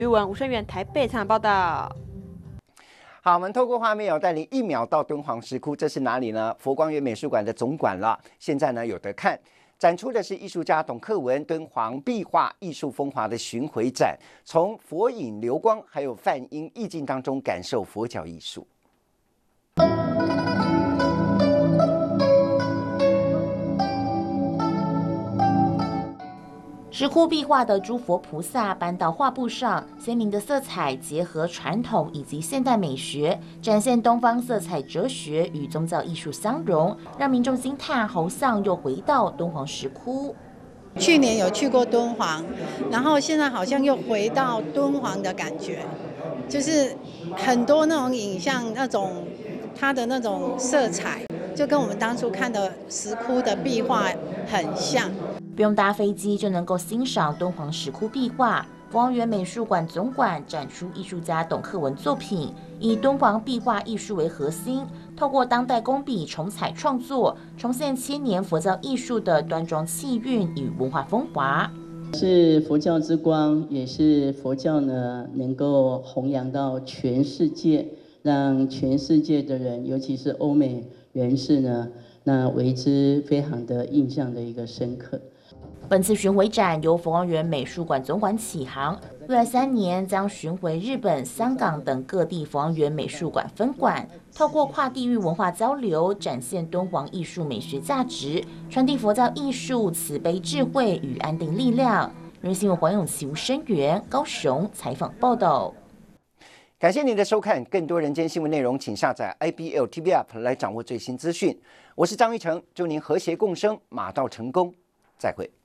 余文吴声源台北采访报道。 好，我们透过画面带您1秒到敦煌石窟，这是哪里呢？佛光园美术馆的总馆了。现在呢有得看，展出的是艺术家董克文敦煌壁画艺术风华的巡回展，从佛影流光还有梵音意境当中感受佛教艺术。 石窟壁画的诸佛菩萨搬到画布上，鲜明的色彩结合传统以及现代美学，展现东方色彩哲学与宗教艺术相融，让民众惊叹好像又回到敦煌石窟。 去年有去过敦煌，然后现在好像又回到敦煌的感觉，就是很多那种影像，那种它的那种色彩，就跟我们当初看的石窟的壁画很像。 不用搭飞机就能够欣赏敦煌石窟壁画。佛光园美术馆总馆展出艺术家董克文作品，以敦煌壁画艺术为核心，透过当代工笔重彩创作，重现千年佛教艺术的端庄气韵与文化风华。 是佛教之光，也是佛教呢能够弘扬到全世界，让全世界的人，尤其是欧美人士呢，那为之非常的印象的一个深刻。 本次巡回展由佛光园美术馆总馆启航，未来3年将巡回日本、香港等各地佛光园美术馆分馆，透过跨地域文化交流，展现敦煌艺术美学价值，传递佛教艺术慈悲智慧与安定力量。人新闻黄永琪、吴声源高雄采访报道。 感谢您的收看，更多人间新闻内容，请下载 IBL TV App 来掌握最新资讯。我是张玉成，祝您和谐共生，马到成功，再会。